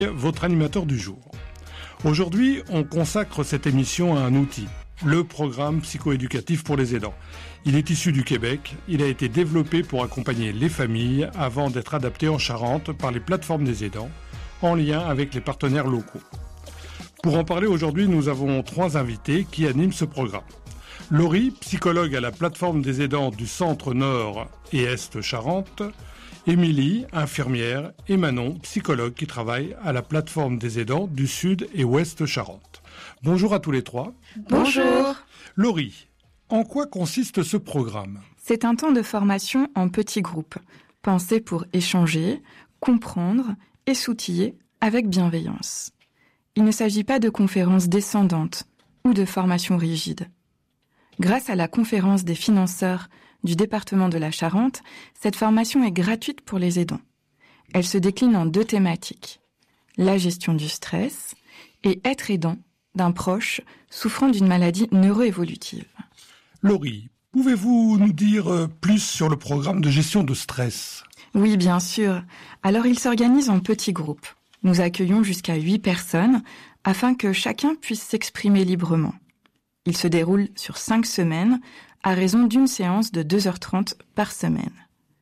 Votre animateur du jour. Aujourd'hui, on consacre cette émission à un outil, le programme psychoéducatif pour les aidants. Il est issu du Québec, il a été développé pour accompagner les familles avant d'être adapté en Charente par les plateformes des aidants, en lien avec les partenaires locaux. Pour en parler aujourd'hui, nous avons 3 invités qui animent ce programme. Laurie, psychologue à la plateforme des aidants du Centre Nord et Est Charente. Émilie, infirmière, et Manon, psychologue qui travaille à la plateforme des aidants du Sud et Ouest Charente. Bonjour à tous les 3. Bonjour. Laurie, en quoi consiste ce programme ? C'est un temps de formation en petits groupes, pensé pour échanger, comprendre et s'outiller avec bienveillance. Il ne s'agit pas de conférences descendantes ou de formations rigides. Grâce à la conférence des financeurs du département de la Charente, cette formation est gratuite pour les aidants. Elle se décline en 2 thématiques, la gestion du stress et être aidant d'un proche souffrant d'une maladie neuroévolutive. Laurie, pouvez-vous nous dire plus sur le programme de gestion de stress ? Oui, bien sûr. Alors il s'organise en petits groupes. Nous accueillons jusqu'à 8 personnes afin que chacun puisse s'exprimer librement. Il se déroule sur 5 semaines à raison d'une séance de 2h30 par semaine.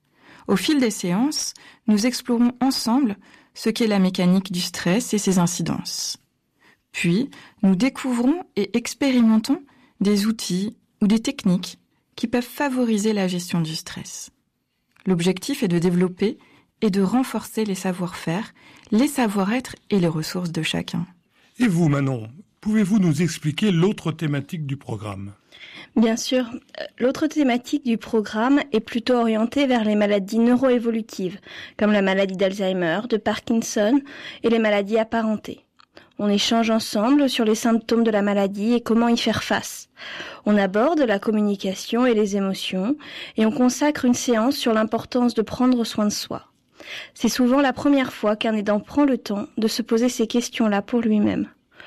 Au fil des séances, nous explorons ensemble ce qu'est la mécanique du stress et ses incidences. Puis, nous découvrons et expérimentons des outils ou des techniques qui peuvent favoriser la gestion du stress. L'objectif est de développer et de renforcer les savoir-faire, les savoir-être et les ressources de chacun. Et vous, Manon, pouvez-vous nous expliquer l'autre thématique du programme ? Bien sûr, l'autre thématique du programme est plutôt orientée vers les maladies neuroévolutives, comme la maladie d'Alzheimer, de Parkinson et les maladies apparentées. On échange ensemble sur les symptômes de la maladie et comment y faire face. On aborde la communication et les émotions et on consacre une séance sur l'importance de prendre soin de soi. C'est souvent la première fois qu'un aidant prend le temps de se poser ces questions-là pour lui-même.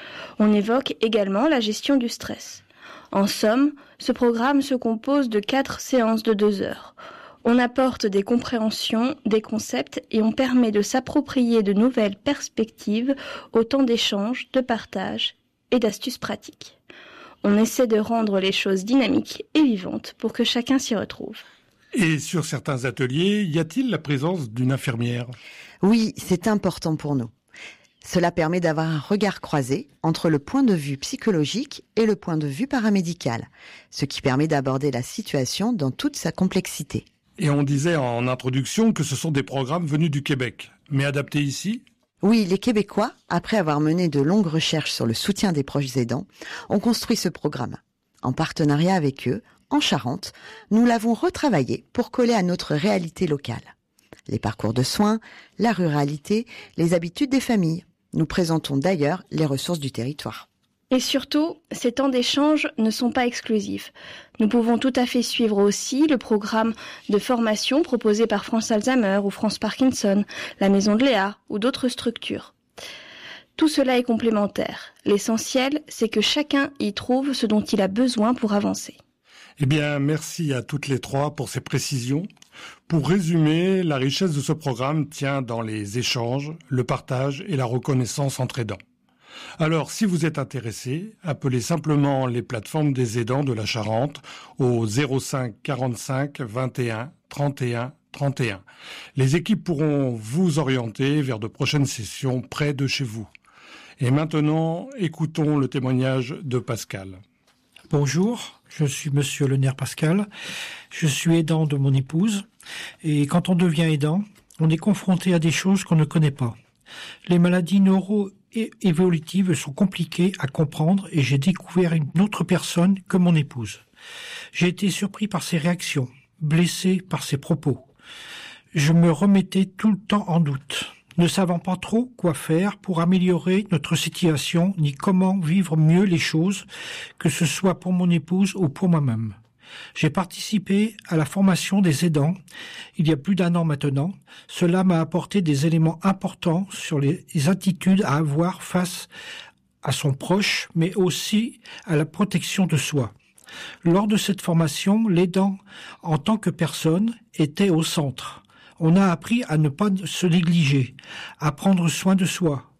On évoque également la gestion du stress. En somme, ce programme se compose de 4 séances de 2 heures. On apporte des compréhensions, des concepts et on permet de s'approprier de nouvelles perspectives au temps d'échange, de partage et d'astuces pratiques. On essaie de rendre les choses dynamiques et vivantes pour que chacun s'y retrouve. Et sur certains ateliers, y a-t-il la présence d'une infirmière ? Oui, c'est important pour nous. Cela permet d'avoir un regard croisé entre le point de vue psychologique et le point de vue paramédical, ce qui permet d'aborder la situation dans toute sa complexité. Et on disait en introduction que ce sont des programmes venus du Québec, mais adaptés ici ? Oui, les Québécois, après avoir mené de longues recherches sur le soutien des proches aidants, ont construit ce programme. En partenariat avec eux, en Charente, nous l'avons retravaillé pour coller à notre réalité locale. Les parcours de soins, la ruralité, les habitudes des familles. Nous présentons d'ailleurs les ressources du territoire. Et surtout, ces temps d'échange ne sont pas exclusifs. Nous pouvons tout à fait suivre aussi le programme de formation proposé par France Alzheimer ou France Parkinson, la Maison de Léa ou d'autres structures. Tout cela est complémentaire. L'essentiel, c'est que chacun y trouve ce dont il a besoin pour avancer. Eh bien, merci à toutes les 3 pour ces précisions. Pour résumer, la richesse de ce programme tient dans les échanges, le partage et la reconnaissance entre aidants. Alors, si vous êtes intéressé, appelez simplement les plateformes des aidants de la Charente au 05 45 21 31 31. Les équipes pourront vous orienter vers de prochaines sessions près de chez vous. Et maintenant, écoutons le témoignage de Pascal. Bonjour, je suis monsieur Lenaire Pascal. Je suis aidant de mon épouse. Et quand on devient aidant, on est confronté à des choses qu'on ne connaît pas. Les maladies neuroévolutives sont compliquées à comprendre et j'ai découvert une autre personne que mon épouse. J'ai été surpris par ses réactions, blessé par ses propos. Je me remettais tout le temps en doute, ne savant pas trop quoi faire pour améliorer notre situation ni comment vivre mieux les choses, que ce soit pour mon épouse ou pour moi-même. J'ai participé à la formation des aidants il y a plus d'1 an maintenant. Cela m'a apporté des éléments importants sur les attitudes à avoir face à son proche, mais aussi à la protection de soi. Lors de cette formation, l'aidant en tant que personne était au centre. On a appris à ne pas se négliger, à prendre soin de soi,